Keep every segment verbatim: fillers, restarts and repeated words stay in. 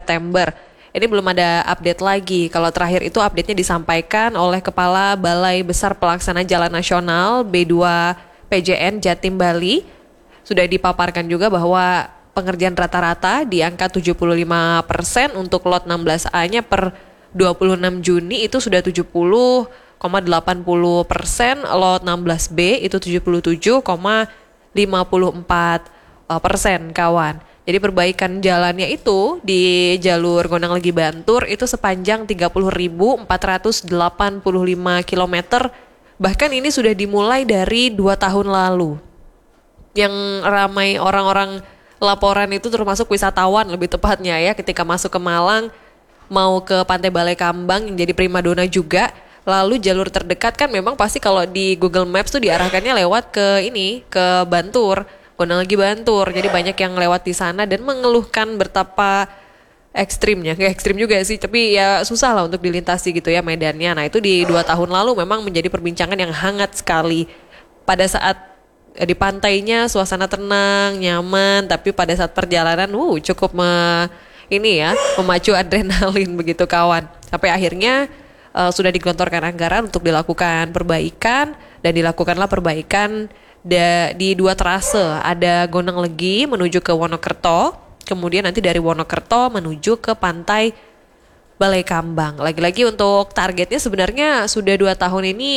September. Ini belum ada update lagi. Kalau terakhir itu update-nya disampaikan oleh Kepala Balai Besar Pelaksana Jalan Nasional B dua P J N Jatim Bali. Sudah dipaparkan juga bahwa pengerjaan rata-rata di angka tujuh puluh lima persen untuk lot enam belas A-nya per dua puluh enam Juni itu sudah tujuh puluh koma delapan puluh persen, lot enam belas B itu tujuh puluh tujuh koma lima puluh empat persen kawan. Jadi perbaikan jalannya itu di jalur Gondang Legi Bantur itu sepanjang tiga puluh ribu empat ratus delapan puluh lima kilometer. Bahkan ini sudah dimulai dari dua tahun lalu. Yang ramai orang-orang laporan itu termasuk wisatawan lebih tepatnya ya, ketika masuk ke Malang mau ke Pantai Balai Kambang yang jadi primadona juga. Lalu jalur terdekat kan memang pasti kalau di Google Maps tuh diarahkannya lewat ke ini, ke Bantur, Gondang Legi Bantur. Jadi banyak yang lewat di sana dan mengeluhkan betapa ekstrimnya. Gak ekstrim juga sih, tapi ya susah lah untuk dilintasi gitu ya medannya. Nah itu di dua tahun lalu memang menjadi perbincangan yang hangat sekali. Pada saat di pantainya suasana tenang, nyaman, tapi pada saat perjalanan uh, cukup me, ini ya memacu adrenalin begitu kawan. Sampai akhirnya uh, sudah digelontorkan anggaran untuk dilakukan perbaikan dan dilakukanlah perbaikan da, di dua trase. Ada Gondang Legi menuju ke Wonokerto, kemudian nanti dari Wonokerto menuju ke Pantai Balai Kambang. Lagi-lagi untuk targetnya sebenarnya sudah dua tahun ini,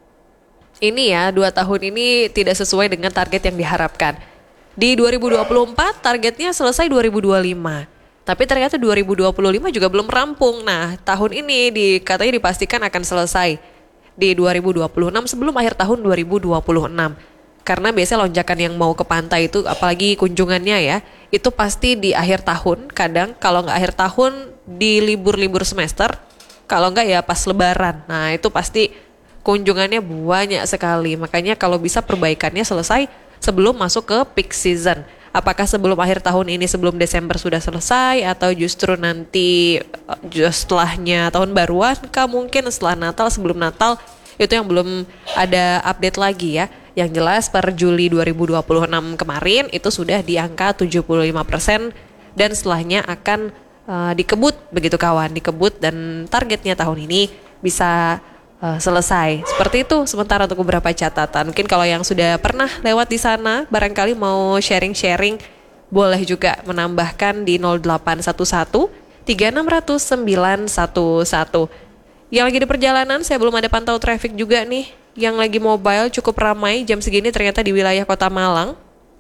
ini ya dua tahun ini tidak sesuai dengan target yang diharapkan. Di dua ribu dua puluh empat targetnya selesai dua ribu dua puluh lima. Tapi ternyata dua ribu dua puluh lima juga belum rampung. Nah, tahun ini di, katanya dipastikan akan selesai di dua ribu dua puluh enam sebelum akhir tahun dua ribu dua puluh enam. Karena biasanya lonjakan yang mau ke pantai itu, apalagi kunjungannya ya, itu pasti di akhir tahun. Kadang kalau nggak akhir tahun di libur-libur semester, kalau nggak ya pas lebaran. Nah, itu pasti kunjungannya banyak sekali. Makanya kalau bisa perbaikannya selesai sebelum masuk ke peak season. Apakah sebelum akhir tahun ini, sebelum Desember sudah selesai, atau justru nanti just setelahnya tahun baruan, kah mungkin setelah Natal, sebelum Natal, itu yang belum ada update lagi ya. Yang jelas per Juli dua ribu dua puluh enam kemarin itu sudah di angka tujuh puluh lima persen dan setelahnya akan uh, dikebut begitu kawan, dikebut dan targetnya tahun ini bisa Uh, selesai. Seperti itu sementara untuk beberapa catatan. Mungkin kalau yang sudah pernah lewat di sana barangkali mau sharing-sharing, boleh juga menambahkan di nol delapan satu satu tiga enam nol nol sembilan satu satu. Yang lagi di perjalanan saya belum ada pantau traffic juga nih. Yang lagi mobile cukup ramai jam segini ternyata di wilayah Kota Malang.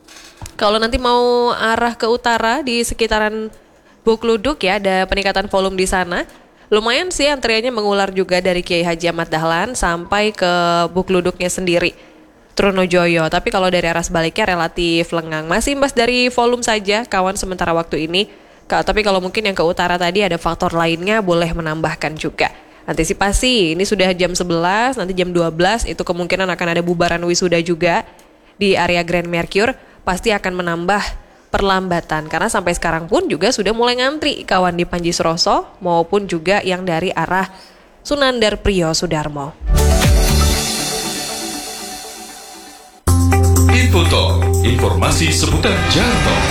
Kalau nanti mau arah ke utara di sekitaran Bukluduk ya, ada peningkatan volume di sana. Lumayan sih antriannya mengular juga dari Kiai Haji Ahmad Dahlan sampai ke Bukluduknya sendiri, Trunojoyo. Tapi kalau dari arah sebaliknya relatif lengang. Masih imbas dari volume saja kawan sementara waktu ini. Tapi kalau mungkin yang ke utara tadi ada faktor lainnya, boleh menambahkan juga. Antisipasi, ini sudah jam sebelas, nanti jam dua belas itu kemungkinan akan ada bubaran wisuda juga di area Grand Mercure. Pasti akan menambah perlambatan karena sampai sekarang pun juga sudah mulai ngantri kawan di Panji Suroso maupun juga yang dari arah Sunandar Priyo Sudarmo. Info Talk, informasi seputar jalan tol.